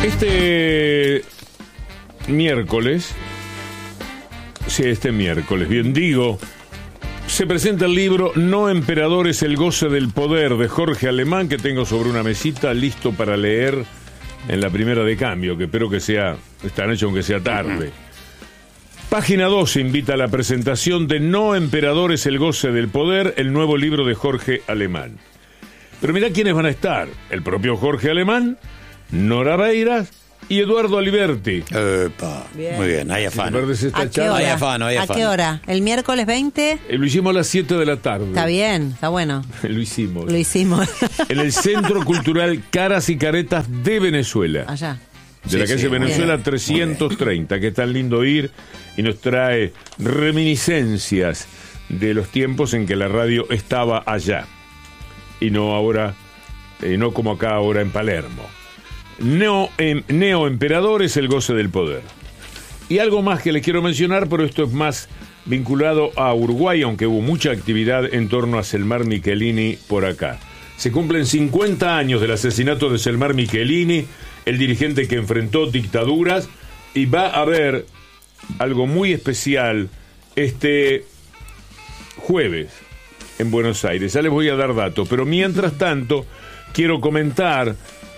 Este miércoles, bien digo, se presenta el libro No Emperadores, el goce del poder, de Jorge Alemán, que tengo sobre una mesita listo para leer en la primera de cambio, que espero que sea esta noche, aunque sea tarde. Página 12 invita a la presentación de No Emperadores, el goce del poder, el nuevo libro de Jorge Alemán. Pero mirá quiénes van a estar: el propio Jorge Alemán, Nora Beiras y Eduardo Aliberti. Bien. Muy bien, hay afano. ¿A qué hora? ¿El miércoles 20? Lo hicimos a las 7 de la tarde. Está bien, está bueno. Lo hicimos. En el Centro Cultural Caras y Caretas de Venezuela. Allá. De la calle Venezuela 330, que es tan lindo ir y nos trae reminiscencias de los tiempos en que la radio estaba allá. Y no ahora, no como acá ahora en Palermo. Neo Emperadores, el goce del poder. Y algo más que les quiero mencionar, pero esto es más vinculado a Uruguay, aunque hubo mucha actividad en torno a Selmar Michelini por acá. Se cumplen 50 años del asesinato de Selmar Michelini, el dirigente que enfrentó dictaduras, y va a haber algo muy especial este jueves en Buenos Aires. Ya les voy a dar datos, pero mientras tanto quiero comentar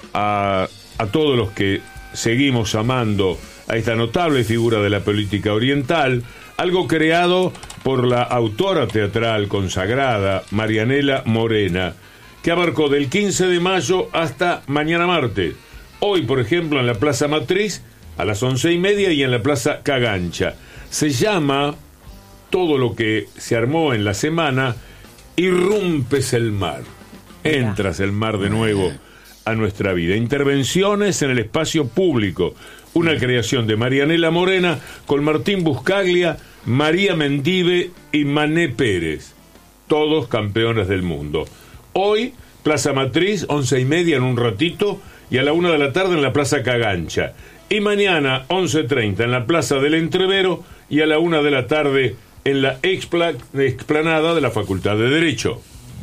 a todos los que seguimos amando a esta notable figura de la política oriental, algo creado por la autora teatral consagrada Marianela Morena, que abarcó del 15 de mayo hasta mañana martes. Hoy, por ejemplo, en la Plaza Matriz, a las 11:30, y en la Plaza Cagancha. Se llama, todo lo que se armó en la semana, Irrumpes el mar. Entras el mar de nuevo a nuestra vida. Intervenciones en el espacio público. Una creación de Marianela Morena con Martín Buscaglia, María Mendive y Mané Pérez. Todos campeones del mundo. Hoy, Plaza Matriz, 11:30 en un ratito, y a la 1 de la tarde en la Plaza Cagancha. Y mañana, 11:30 en la Plaza del Entrevero, y a la 1 de la tarde en la explanada de la Facultad de Derecho.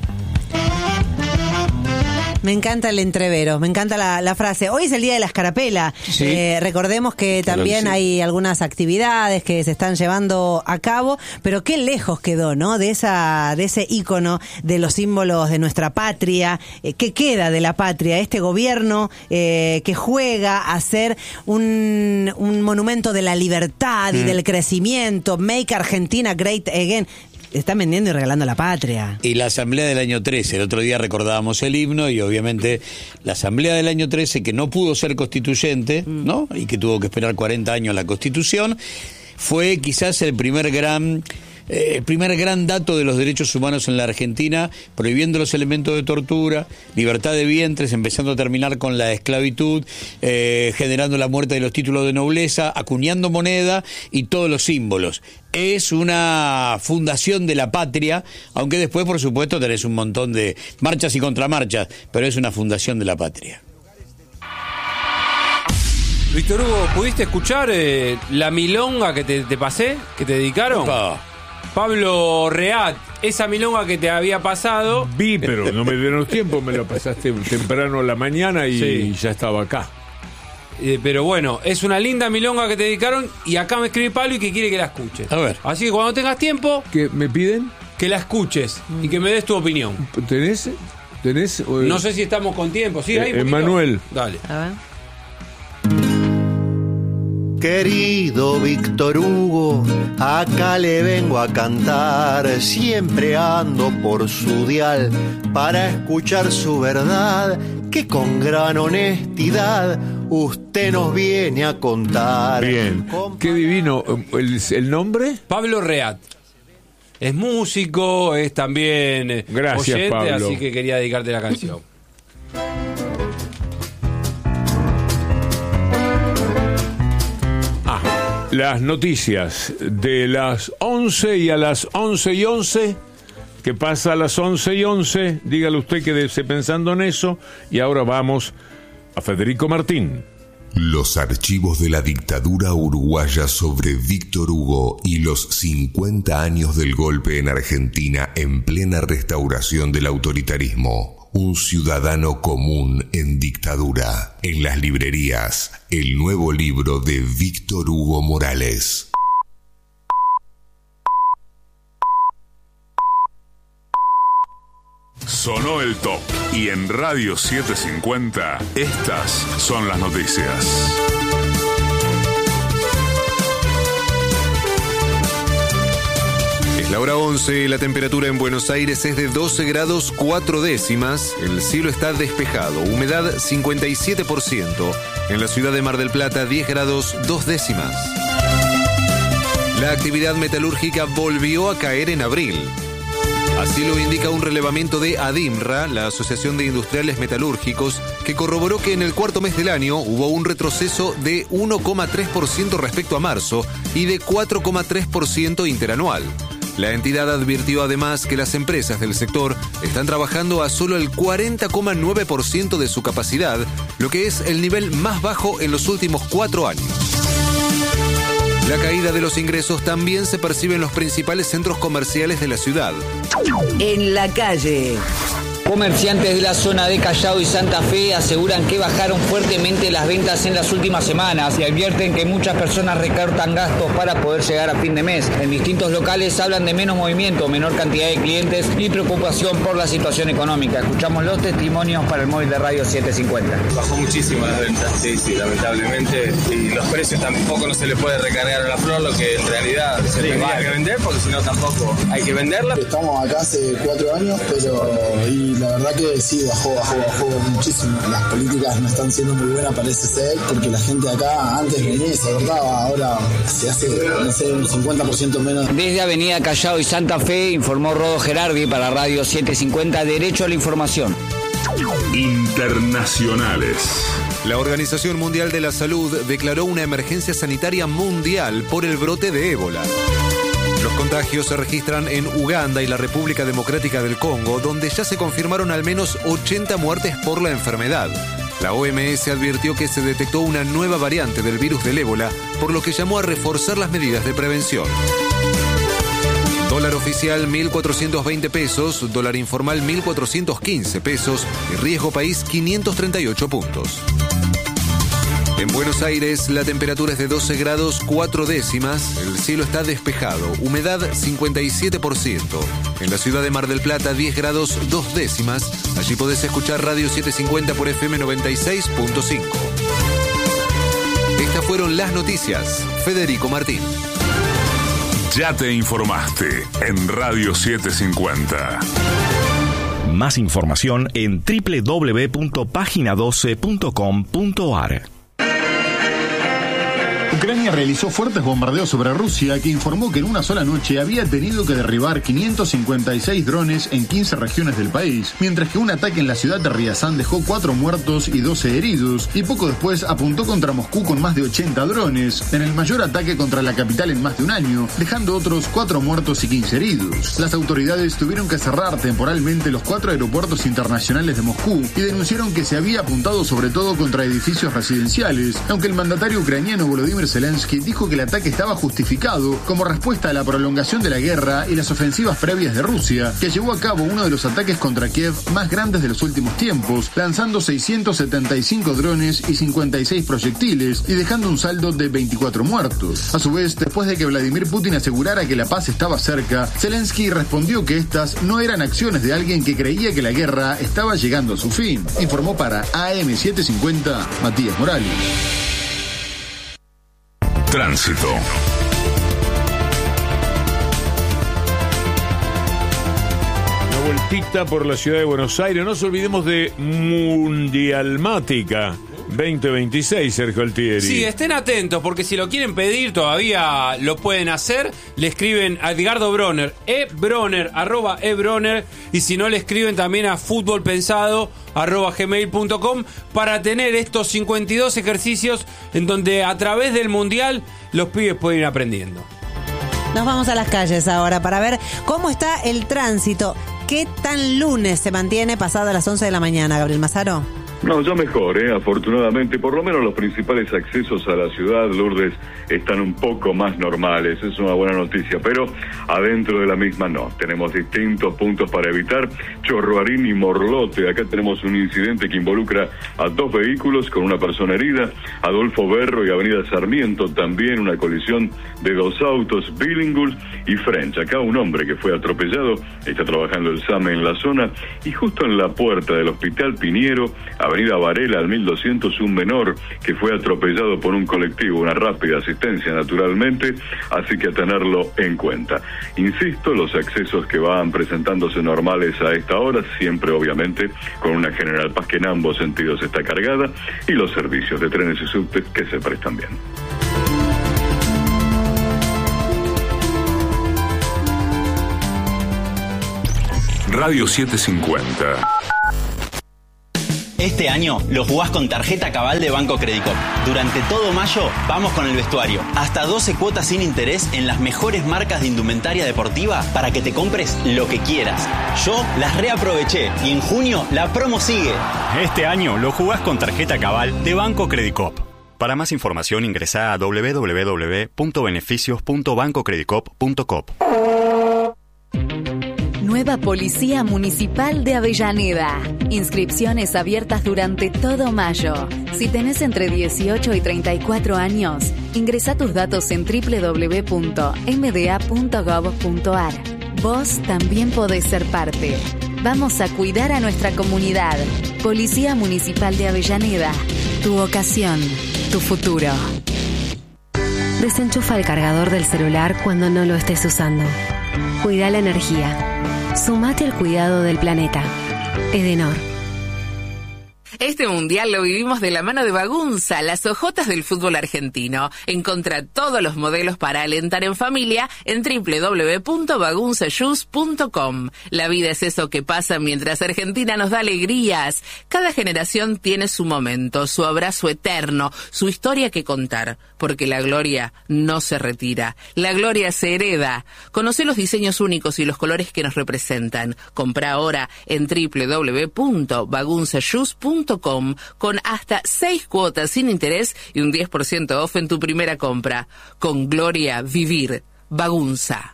Me encanta el entrevero, me encanta la frase. Hoy es el día de la escarapela. Sí. Recordemos que también hay algunas actividades que se están llevando a cabo, pero qué lejos quedó, ¿no? De ese ícono de los símbolos de nuestra patria. ¿Qué queda de la patria? Este gobierno que juega a ser un monumento de la libertad y del crecimiento. Make Argentina Great Again. Están vendiendo y regalando la patria. Y la asamblea del año 13, el otro día recordábamos el himno, y obviamente la asamblea del año 13, que no pudo ser constituyente, ¿no? Y que tuvo que esperar 40 años la constitución, fue quizás el primer gran dato de los derechos humanos en la Argentina, prohibiendo los elementos de tortura, libertad de vientres, empezando a terminar con la esclavitud, generando la muerte de los títulos de nobleza, acuñando moneda y todos los símbolos. Es una fundación de la patria, aunque después, por supuesto, tenés un montón de marchas y contramarchas, pero es una fundación de la patria. Víctor Hugo, ¿pudiste escuchar la milonga que te pasé, que te dedicaron? Opa. Pablo Reat, esa milonga que te había pasado. Vi, pero no me dieron tiempo, me lo pasaste temprano a la mañana y ya estaba acá. Pero bueno, es una linda milonga que te dedicaron, y acá me escribe Pablo y que quiere que la escuches. A ver. Así que cuando tengas tiempo, ¿Qué me piden? que la escuches y que me des tu opinión. ¿Tenés? No sé si estamos con tiempo. ¿Sí? ¿Hay un poquito? Manuel. Dale. A ver. Querido Víctor Hugo, acá le vengo a cantar, siempre ando por su dial para escuchar su verdad, que con gran honestidad usted nos viene a contar. Bien, qué divino. ¿El nombre? Pablo Reat. Es músico, es también Gracias, oyente, Pablo. así que quería dedicarte la canción. Las noticias de las 11 y a las 11:11. ¿Qué pasa a las 11:11? Dígale usted, quédese pensando en eso. Y ahora vamos a Federico Martín. Los archivos de la dictadura uruguaya sobre Víctor Hugo y los 50 años del golpe en Argentina en plena restauración del autoritarismo. un ciudadano común en dictadura. En las librerías, el nuevo libro de Víctor Hugo Morales. Sonó el top y en Radio 750 estas son las noticias. Es la hora 11, la temperatura en Buenos Aires es de 12 grados 4 décimas, el cielo está despejado, humedad 57%, en la ciudad de Mar del Plata 10 grados 2 décimas. La actividad metalúrgica volvió a caer en abril. Así lo indica un relevamiento de ADIMRA, la Asociación de Industriales Metalúrgicos, que corroboró que en el cuarto mes del año hubo un retroceso de 1,3% respecto a marzo y de 4,3% interanual. La entidad advirtió además que las empresas del sector están trabajando a solo el 40,9% de su capacidad, lo que es el nivel más bajo en los últimos 4 años. La caída de los ingresos también se percibe en los principales centros comerciales de la ciudad. En la calle. Comerciantes de la zona de Callao y Santa Fe aseguran que bajaron fuertemente las ventas en las últimas semanas y advierten que muchas personas recortan gastos para poder llegar a fin de mes. En distintos locales hablan de menos movimiento, menor cantidad de clientes y preocupación por la situación económica. Escuchamos los testimonios para el móvil de Radio 750. Bajó muchísimo las ventas, sí, lamentablemente. Y los precios tampoco no se le puede recargar a la flor, lo que en realidad se tendría que vender, porque si no tampoco hay que venderla. Estamos acá hace 4 años, pero la verdad que sí, bajó muchísimo. Las políticas no están siendo muy buenas, parece ser, porque la gente acá antes venía y se agotaba, ahora se hace, no sé, un 50% menos. Desde Avenida Callao y Santa Fe, informó Rodo Gerardi para Radio 750, Derecho a la Información. Internacionales. La Organización Mundial de la Salud declaró una emergencia sanitaria mundial por el brote de ébola. Los contagios se registran en Uganda y la República Democrática del Congo, donde ya se confirmaron al menos 80 muertes por la enfermedad. La OMS advirtió que se detectó una nueva variante del virus del ébola, por lo que llamó a reforzar las medidas de prevención. Dólar oficial 1.420 pesos, dólar informal 1.415 pesos y riesgo país 538 puntos. En Buenos Aires la temperatura es de 12 grados 4 décimas, el cielo está despejado, humedad 57%. En la ciudad de Mar del Plata 10 grados 2 décimas, allí podés escuchar Radio 750 por FM 96.5. Estas fueron las noticias. Federico Martín. Ya te informaste en Radio 750. Más información en www.pagina12.com.ar. Ucrania realizó fuertes bombardeos sobre Rusia, que informó que en una sola noche había tenido que derribar 556 drones en 15 regiones del país, mientras que un ataque en la ciudad de Riazán dejó 4 muertos y 12 heridos, y poco después apuntó contra Moscú con más de 80 drones, en el mayor ataque contra la capital en más de un año, dejando otros 4 muertos y 15 heridos. Las autoridades tuvieron que cerrar temporalmente los 4 aeropuertos internacionales de Moscú y denunciaron que se había apuntado sobre todo contra edificios residenciales, aunque el mandatario ucraniano Volodymyr Zelensky dijo que el ataque estaba justificado como respuesta a la prolongación de la guerra y las ofensivas previas de Rusia, que llevó a cabo uno de los ataques contra Kiev más grandes de los últimos tiempos, lanzando 675 drones y 56 proyectiles y dejando un saldo de 24 muertos. A su vez, después de que Vladimir Putin asegurara que la paz estaba cerca, Zelensky respondió que estas no eran acciones de alguien que creía que la guerra estaba llegando a su fin. Informó para AM750 Matías Morales. Tránsito. Una vueltita por la ciudad de Buenos Aires. No nos olvidemos de Mundialmática 2026, Sergio Altieri. Sí, estén atentos, porque si lo quieren pedir, todavía lo pueden hacer. Le escriben a Edgardo Bronner, @ebronner, y si no, le escriben también a futbolpensado@gmail.com para tener estos 52 ejercicios en donde a través del Mundial los pibes pueden ir aprendiendo. Nos vamos a las calles ahora para ver cómo está el tránsito. ¿Qué tan lunes se mantiene pasado a las 11 de la mañana, Gabriel Mazaro? No, ya mejor, afortunadamente, por lo menos los principales accesos a la ciudad, Lourdes, están un poco más normales, es una buena noticia, pero adentro de la misma no. Tenemos distintos puntos para evitar, Chorroarín y Morlote. Acá tenemos un incidente que involucra a 2 vehículos con una persona herida, Adolfo Berro y Avenida Sarmiento, también una colisión de 2 autos, Billinghurst y French. Acá un hombre que fue atropellado, está trabajando el SAME en la zona, y justo en la puerta del Hospital Piñero, Avenida Varela al 1200, un menor que fue atropellado por un colectivo, una rápida asistencia naturalmente, así que a tenerlo en cuenta. Insisto, los accesos que van presentándose normales a esta hora, siempre obviamente con una General Paz que en ambos sentidos está cargada, y los servicios de trenes y subtes que se prestan bien. Radio 750. Este año lo jugás con tarjeta Cabal de Banco Credicop. Durante todo mayo vamos con el vestuario. Hasta 12 cuotas sin interés en las mejores marcas de indumentaria deportiva para que te compres lo que quieras. Yo las reaproveché y en junio la promo sigue. Este año lo jugás con tarjeta Cabal de Banco Credicop. Para más información ingresá a www.beneficios.bancocredicop.com. Nueva Policía Municipal de Avellaneda. Inscripciones abiertas durante todo mayo. Si tenés entre 18 y 34 años, ingresá tus datos en www.mda.gov.ar. Vos también podés ser parte. Vamos a cuidar a nuestra comunidad. Policía Municipal de Avellaneda. Tu vocación, tu futuro. Desenchufa el cargador del celular cuando no lo estés usando. Cuida la energía. Sumate al cuidado del planeta. Edenor. Este mundial lo vivimos de la mano de Bagunza, las hojotas del fútbol argentino. Encontrá todos los modelos para alentar en familia en www.bagunzashoes.com. La vida es eso que pasa mientras Argentina nos da alegrías. Cada generación tiene su momento, su abrazo eterno, su historia que contar. Porque la gloria no se retira. La gloria se hereda. Conocé los diseños únicos y los colores que nos representan. Comprá ahora en www.bagunzashoes.com con hasta 6 cuotas sin interés y un 10% off en tu primera compra. Con gloria, vivir. Bagunza.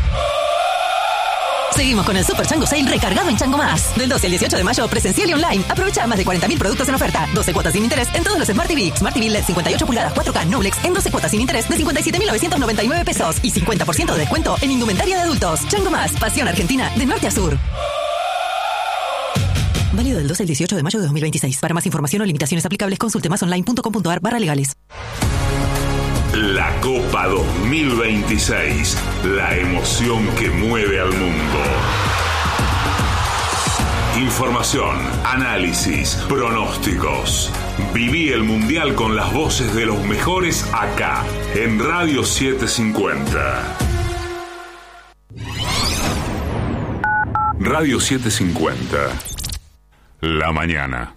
Seguimos con el Super Chango Sale recargado en Chango Más. Del 12 al 18 de mayo, presencial y online. Aprovecha más de 40.000 productos en oferta. 12 cuotas sin interés en todos los Smart TV. Smart TV LED 58 pulgadas 4K Noblex en 12 cuotas sin interés de 57.999 pesos. Y 50% de descuento en indumentaria de adultos. Chango Más, pasión argentina de norte a sur. Válido del 12 al 18 de mayo de 2026. Para más información o limitaciones aplicables, consulte masonline.com.ar/legales. La Copa 2026, la emoción que mueve al mundo. Información, análisis, pronósticos. Viví el Mundial con las voces de los mejores acá, en Radio 750. Radio 750. La mañana.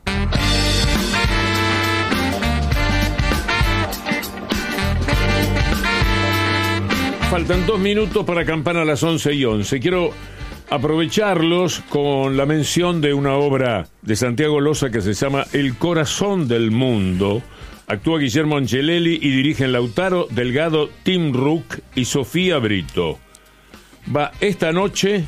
Faltan 2 minutos para campana a las 11:11. Quiero aprovecharlos con la mención de una obra de Santiago Loza que se llama El Corazón del Mundo. Actúa Guillermo Angelelli y dirigen Lautaro Delgado, Tim Rook y Sofía Brito. Va esta noche.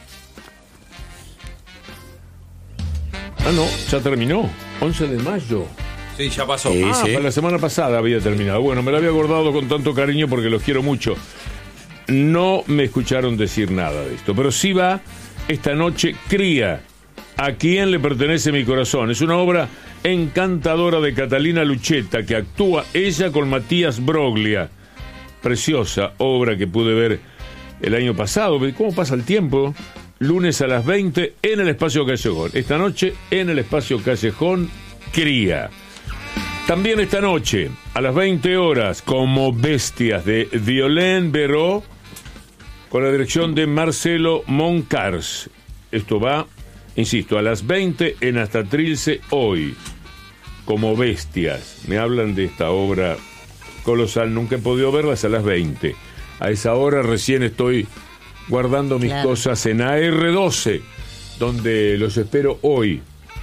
Ah, no, ya terminó. 11 de mayo. Sí, ya pasó. Sí. Sí. La semana pasada había terminado. Bueno, me lo había acordado con tanto cariño porque los quiero mucho. No me escucharon decir nada de esto, pero sí va esta noche Cría. ¿A quién le pertenece mi corazón? Es una obra encantadora de Catalina Luchetta que actúa ella con Matías Broglia. Preciosa obra que pude ver el año pasado. ¿Cómo pasa el tiempo? Lunes a las 20 en el Espacio Callejón. Esta noche en el Espacio Callejón, Cría. También esta noche, a las 20 horas, Como Bestias, de Violaine Beró, con la dirección de Marcelo Moncars. Esto va, insisto, a las 20 en Hasta Trilce hoy. Como Bestias. Me hablan de esta obra colosal. Nunca he podido verlas a las 20. A esa hora recién estoy guardando mis cosas en AR12, donde los espero hoy.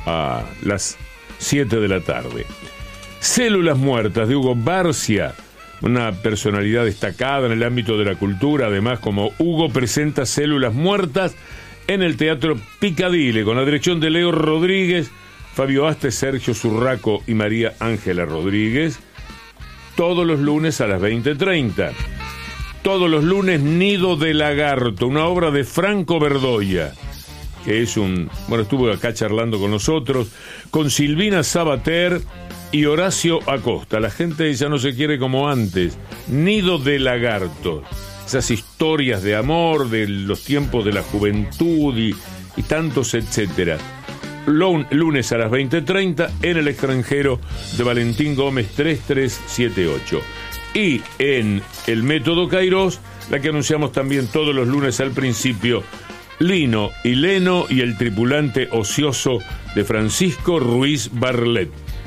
a las 7 de la tarde. Células muertas de Hugo Barcia, una personalidad destacada en el ámbito de la cultura. Además, como Hugo, presenta Células muertas en el Teatro Picadile, con la dirección de Leo Rodríguez, Fabio Aste, Sergio Zurraco y María Ángela Rodríguez, todos los lunes a las 20:30. Todos los lunes, Nido de Lagarto, una obra de Franco Verdoya, que es estuvo acá charlando con nosotros, con Silvina Sabater y Horacio Acosta. La gente ya no se quiere como antes. Nido de Lagarto, esas historias de amor de los tiempos de la juventud y tantos etcétera. Lunes a las 20:30 en El Extranjero de Valentín Gómez 3378. Y en El Método Kairos, la que anunciamos también todos los lunes al principio, Lino y Leno y el tripulante ocioso de Francisco Ruiz Barlet.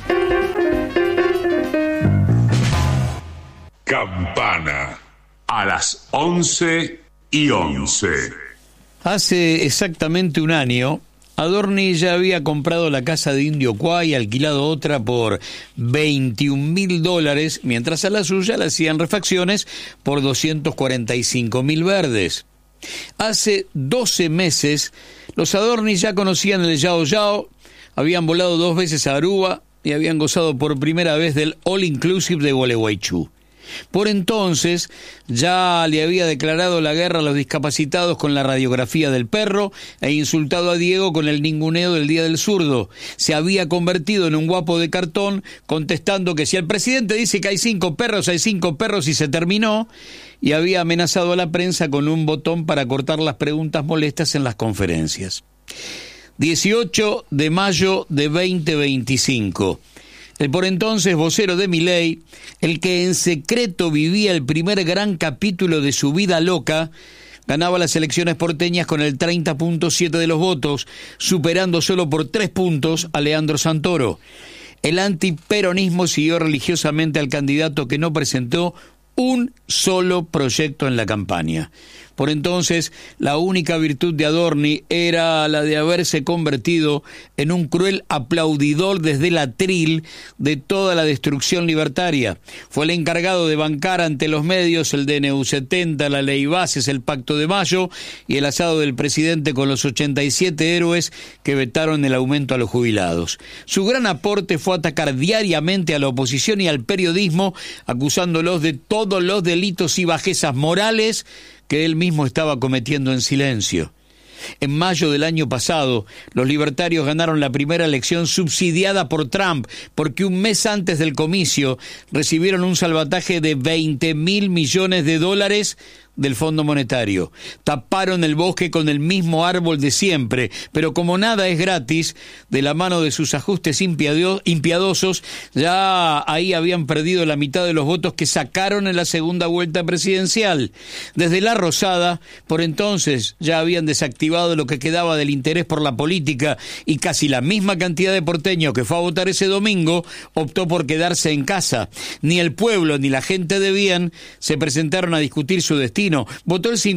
Campana a las 11:11. Hace exactamente un año, Adorni ya había comprado la casa de Indio Quay y alquilado otra por $21.000, mientras a la suya le hacían refacciones por 245.000 verdes. Hace 12 meses, los Adorni ya conocían el Yao Yao, habían volado 2 veces a Aruba y habían gozado por primera vez del All Inclusive de Gualeguaychú. Por entonces ya le había declarado la guerra a los discapacitados con la radiografía del perro e insultado a Diego con el ninguneo del Día del Zurdo. Se había convertido en un guapo de cartón, contestando que si el presidente dice que hay 5 perros, hay 5 perros y se terminó, y había amenazado a la prensa con un botón para cortar las preguntas molestas en las conferencias. 18 de mayo de 2025. El por entonces vocero de Milei, el que en secreto vivía el primer gran capítulo de su vida loca, ganaba las elecciones porteñas con el 30.7 de los votos, superando solo por 3 puntos a Leandro Santoro. El antiperonismo siguió religiosamente al candidato que no presentó un solo proyecto en la campaña. Por entonces, la única virtud de Adorni era la de haberse convertido en un cruel aplaudidor desde el atril de toda la destrucción libertaria. Fue el encargado de bancar ante los medios el DNU 70, la ley bases, el Pacto de Mayo y el asado del presidente con los 87 héroes que vetaron el aumento a los jubilados. Su gran aporte fue atacar diariamente a la oposición y al periodismo, acusándolos de todos los delitos y bajezas morales que él mismo estaba cometiendo en silencio. En mayo del año pasado, los libertarios ganaron la primera elección subsidiada por Trump, porque un mes antes del comicio recibieron un salvataje de $20.000 millones del Fondo Monetario. Taparon el bosque con el mismo árbol de siempre, pero como nada es gratis, de la mano de sus ajustes impiadosos, ya ahí habían perdido la mitad de los votos que sacaron en la segunda vuelta presidencial. Desde La Rosada, por entonces, ya habían desactivado lo que quedaba del interés por la política y casi la misma cantidad de porteños que fue a votar ese domingo optó por quedarse en casa. Ni el pueblo ni la gente de bien se presentaron a discutir su destino. Votó el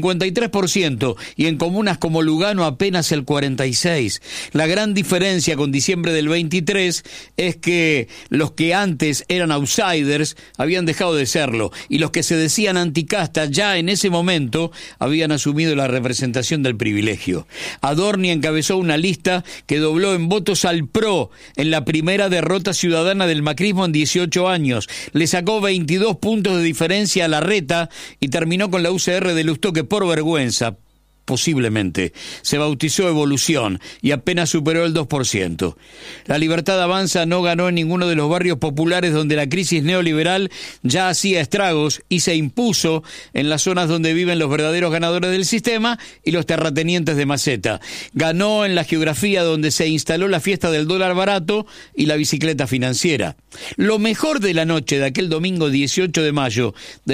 53% y en comunas como Lugano apenas el 46%. La gran diferencia con diciembre del 23 es que los que antes eran outsiders habían dejado de serlo y los que se decían anticasta ya en ese momento habían asumido la representación del privilegio. Adorni encabezó una lista que dobló en votos al PRO en la primera derrota ciudadana del macrismo en 18 años. Le sacó 22 puntos de diferencia a Larreta y terminó con la UCR de Lustó, que por vergüenza, posiblemente, se bautizó Evolución y apenas superó el 2%. La Libertad Avanza no ganó en ninguno de los barrios populares donde la crisis neoliberal ya hacía estragos y se impuso en las zonas donde viven los verdaderos ganadores del sistema y los terratenientes de maceta. Ganó en la geografía donde se instaló la fiesta del dólar barato y la bicicleta financiera. Lo mejor de la noche de aquel domingo 18 de mayo de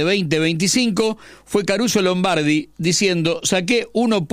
2025 fue Caruso Lombardi diciendo: saqué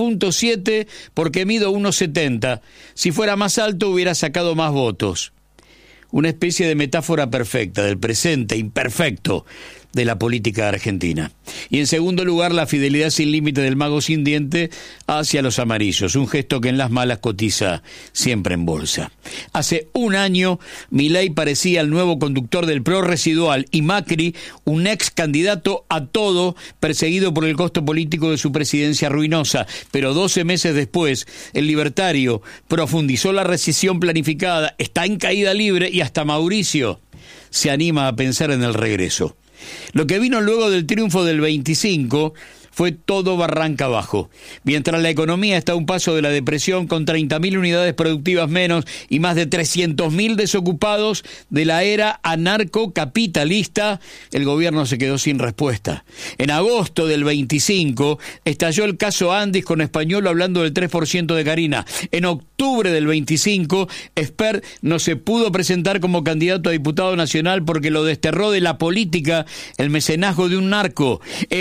1.7 porque mido 1.70. Si fuera más alto hubiera sacado más votos. Una especie de metáfora perfecta del presente imperfecto, de la política argentina. Y en segundo lugar, la fidelidad sin límite del mago sin diente hacia los amarillos, un gesto que en las malas cotiza siempre en bolsa. Hace un año, Milei parecía el nuevo conductor del PRO residual y Macri, un ex candidato a todo, perseguido por el costo político de su presidencia ruinosa. Pero 12 meses después, el libertario profundizó la recesión planificada, está en caída libre y hasta Mauricio se anima a pensar en el regreso. Lo que vino luego del triunfo del 25 fue todo barranca abajo. Mientras la economía está a un paso de la depresión, con 30.000 unidades productivas menos y más de 300.000 desocupados de la era anarcocapitalista, el gobierno se quedó sin respuesta. En agosto del 25 estalló el caso Andis con Español hablando del 3% de Carina. En octubre del 25, Esper no se pudo presentar como candidato a diputado nacional porque lo desterró de la política el mecenazgo de un narco.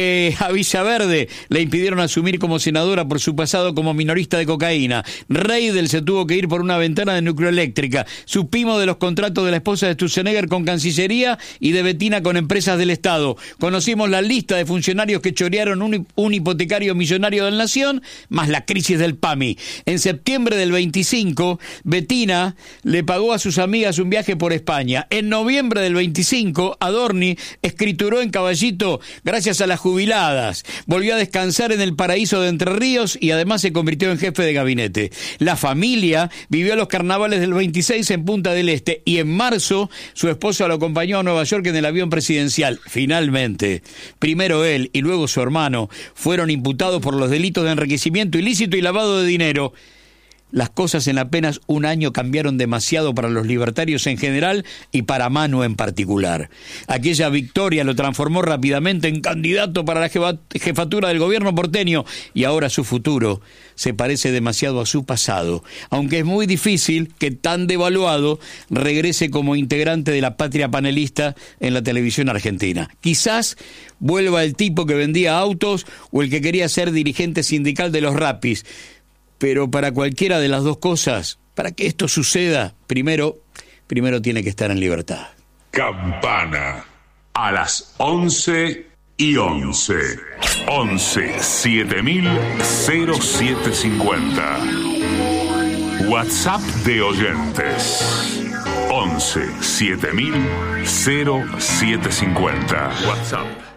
A Villaverde le impidieron asumir como senadora por su pasado como minorista de cocaína. Reidel se tuvo que ir por una ventana de Nucleoeléctrica. Supimos de los contratos de la esposa de Sturzenegger con Cancillería y de Bettina con empresas del Estado. Conocimos la lista de funcionarios que chorearon un hipotecario millonario de la Nación, más la crisis del PAMI. En septiembre del 25, Bettina le pagó a sus amigas un viaje por España. En noviembre del 25, Adorni escrituró en Caballito gracias a las jubiladas. Volvió a descansar en el paraíso de Entre Ríos y además se convirtió en jefe de gabinete. La familia vivió los carnavales del 26 en Punta del Este y en marzo su esposo lo acompañó a Nueva York en el avión presidencial. Finalmente, primero él y luego su hermano fueron imputados por los delitos de enriquecimiento ilícito y lavado de dinero. Las cosas en apenas un año cambiaron demasiado para los libertarios en general y para Manu en particular. Aquella victoria lo transformó rápidamente en candidato para la jefatura del gobierno porteño y ahora su futuro se parece demasiado a su pasado, aunque es muy difícil que tan devaluado regrese como integrante de la patria panelista en la televisión argentina. Quizás vuelva el tipo que vendía autos o el que quería ser dirigente sindical de los rapis. Pero para cualquiera de las dos cosas, para que esto suceda, primero tiene que estar en libertad. Campana. A las 11:11. 11-7000-0750. WhatsApp de oyentes. 11-7000-0750. WhatsApp.